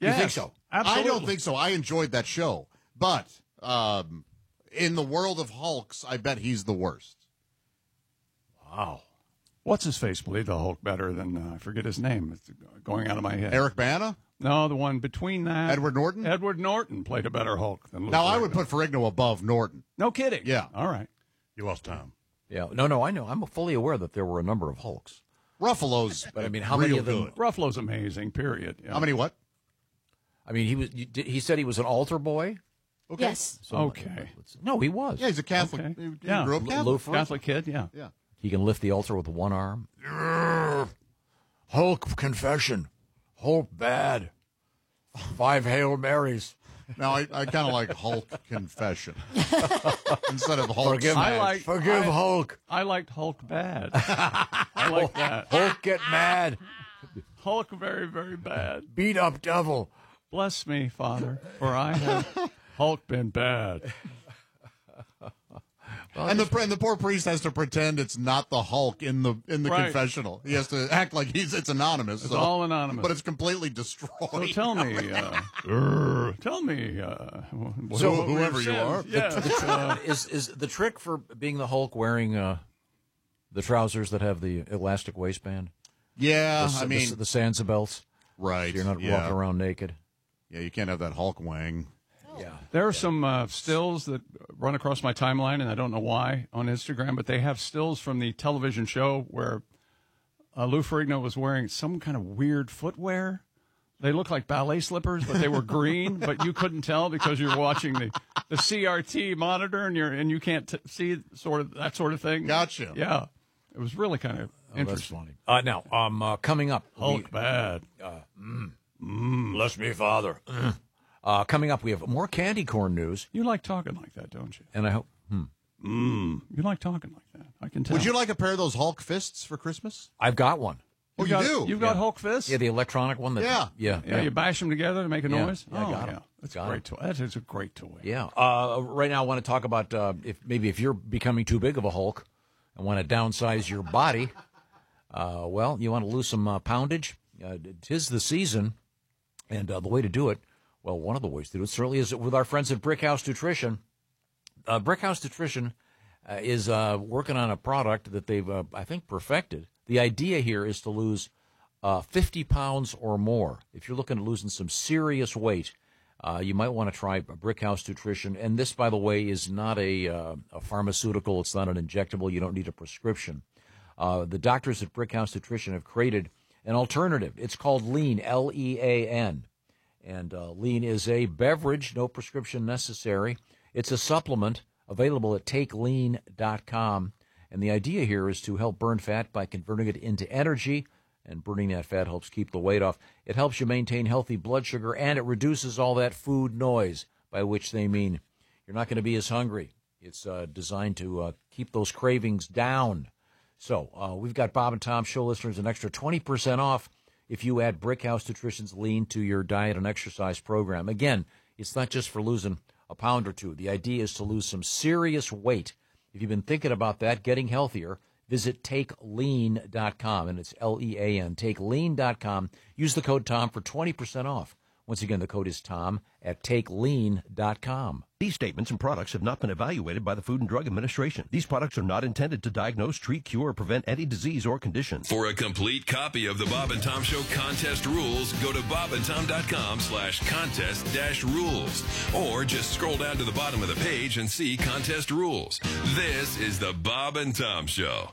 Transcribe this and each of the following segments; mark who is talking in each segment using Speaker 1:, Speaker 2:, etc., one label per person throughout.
Speaker 1: Yes,
Speaker 2: You think so?
Speaker 1: Absolutely.
Speaker 3: I don't think so. I enjoyed that show. But in the world of Hulks, I bet he's the worst.
Speaker 2: Wow.
Speaker 4: What's his face played the Hulk better than I forget his name. It's going out of my head.
Speaker 3: Eric Bana?
Speaker 2: No, the one between that.
Speaker 3: Edward Norton?
Speaker 2: Edward Norton played a better Hulk than Lou
Speaker 3: Now, I
Speaker 2: Ferrigno.
Speaker 3: would put Ferrigno above Norton.
Speaker 2: No kidding.
Speaker 3: Yeah.
Speaker 2: All right.
Speaker 5: You lost Tom.
Speaker 1: Yeah. No, I know. I'm fully aware that there were a number of Hulks.
Speaker 3: Ruffalo's
Speaker 1: But, I mean, how
Speaker 3: real
Speaker 1: many of them?
Speaker 3: good.
Speaker 2: Ruffalo's amazing, period. Yeah.
Speaker 3: How many what?
Speaker 1: I mean, he said he was an altar boy?
Speaker 3: Okay.
Speaker 6: Yes.
Speaker 1: So,
Speaker 2: Okay.
Speaker 1: No, he was.
Speaker 3: Yeah, he's a Catholic.
Speaker 2: Okay.
Speaker 3: He
Speaker 2: Yeah.
Speaker 3: grew up
Speaker 1: Lou
Speaker 3: Catholic.
Speaker 1: Ferrigno.
Speaker 2: Catholic kid, yeah.
Speaker 3: Yeah.
Speaker 1: He can lift the altar with one arm. Hulk confession. Hulk bad. 5 Hail Marys.
Speaker 3: Now, I kind of like Hulk confession instead of Hulk
Speaker 1: Forgive
Speaker 3: smash.
Speaker 1: Forgive Hulk.
Speaker 2: I liked Hulk bad. I like that.
Speaker 1: Hulk get mad.
Speaker 2: Hulk very, very bad.
Speaker 1: Beat up devil.
Speaker 2: Bless me, Father, for I have Hulk been bad.
Speaker 3: And the poor priest has to pretend it's not the Hulk in the
Speaker 2: Right.
Speaker 3: confessional. He has to act like it's anonymous.
Speaker 2: It's all anonymous.
Speaker 3: But it's completely destroyed.
Speaker 2: So tell me,
Speaker 1: So
Speaker 3: whoever you are.
Speaker 2: Yeah.
Speaker 1: Is the trick for being the Hulk wearing the trousers that have the elastic waistband?
Speaker 3: Yeah,
Speaker 1: the,
Speaker 3: I mean,
Speaker 1: the Sansa belts.
Speaker 3: right.
Speaker 1: So you're not walking around naked.
Speaker 3: Yeah, you can't have that Hulk wang.
Speaker 1: Yeah.
Speaker 2: There are some stills that run across my timeline, and I don't know why, on Instagram, but they have stills from the television show where Lou Ferrigno was wearing some kind of weird footwear. They look like ballet slippers, but they were green, but you couldn't tell because you're watching the CRT monitor and you can't see that sort of thing.
Speaker 3: Gotcha.
Speaker 2: Yeah. It was really kind of
Speaker 1: That's
Speaker 2: interesting.
Speaker 1: funny. Now, coming up.
Speaker 2: Hulk bad.
Speaker 1: Bless me, Father. Coming up, we have more candy corn news.
Speaker 2: You like talking like that, don't you?
Speaker 1: And I hope.
Speaker 2: You like talking like that. I can tell.
Speaker 3: Would you like a pair of those Hulk fists for Christmas?
Speaker 1: I've got one.
Speaker 3: Oh, you do?
Speaker 2: You've got Hulk fists?
Speaker 1: Yeah, the electronic one. That,
Speaker 3: Yeah.
Speaker 2: Yeah, you bash them together to make a
Speaker 1: Yeah.
Speaker 2: noise?
Speaker 1: Yeah, I got 'em.
Speaker 2: That's
Speaker 1: Got
Speaker 2: a great toy. That is a great toy.
Speaker 1: Yeah. Right now, I want to talk about if you're becoming too big of a Hulk and want to downsize your body. Well, you want to lose some poundage. 'Tis the season, and the way to do it. Well, one of the ways to do it certainly is with our friends at Brickhouse Nutrition. Brickhouse Nutrition is working on a product that they've, I think, perfected. The idea here is to lose 50 pounds or more. If you're looking at losing some serious weight, you might want to try Brickhouse Nutrition. And this, by the way, is not a pharmaceutical. It's not an injectable. You don't need a prescription. The doctors at Brickhouse Nutrition have created an alternative. It's called Lean, Lean. And Lean is a beverage, no prescription necessary. It's a supplement available at TakeLean.com. And the idea here is to help burn fat by converting it into energy. And burning that fat helps keep the weight off. It helps you maintain healthy blood sugar, and it reduces all that food noise, by which they mean you're not going to be as hungry. It's designed to keep those cravings down. So we've got Bob and Tom Show listeners an extra 20% off if you add Brickhouse Nutrition's Lean to your diet and exercise program. Again, it's not just for losing a pound or two. The idea is to lose some serious weight. If you've been thinking about that, getting healthier, visit TakeLean.com, and it's Lean, TakeLean.com. Use the code TOM for 20% off. Once again, the code is TOM at TakeLean.com.
Speaker 7: These statements and products have not been evaluated by the Food and Drug Administration. These products are not intended to diagnose, treat, cure, or prevent any disease or condition.
Speaker 8: For a complete copy of the Bob and Tom Show contest rules, go to bobandtom.com/contest-rules. Or just scroll down to the bottom of the page and see contest rules. This is the Bob and Tom Show.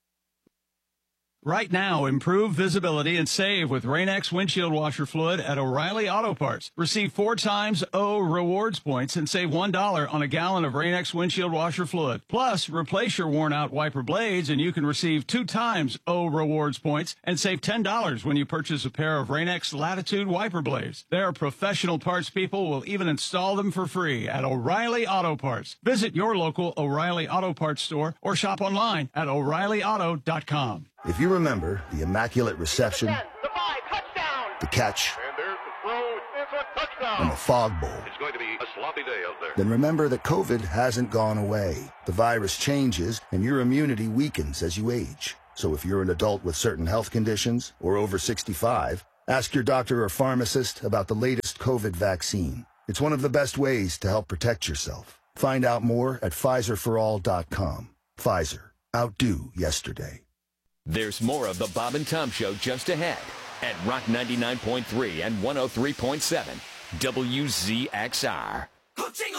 Speaker 2: Right now, improve visibility and save with Rain-X windshield washer fluid at O'Reilly Auto Parts. Receive 4 times O rewards points and save $1 on a gallon of Rain-X windshield washer fluid. Plus, replace your worn-out wiper blades and you can receive 2 times O rewards points and save $10 when you purchase a pair of Rain-X Latitude wiper blades. Their professional parts people will even install them for free at O'Reilly Auto Parts. Visit your local O'Reilly Auto Parts store or shop online at O'ReillyAuto.com.
Speaker 9: If you remember the immaculate reception, the catch, and the fog bowl,
Speaker 5: It's going to be a sloppy day out there.
Speaker 9: then remember that COVID hasn't gone away. The virus changes, and your immunity weakens as you age. So if you're an adult with certain health conditions or over 65, ask your doctor or pharmacist about the latest COVID vaccine. It's one of the best ways to help protect yourself. Find out more at PfizerForAll.com. Pfizer. Outdo yesterday.
Speaker 6: There's more of the Bob and Tom Show just ahead at Rock 99.3 and 103.7 WZXR.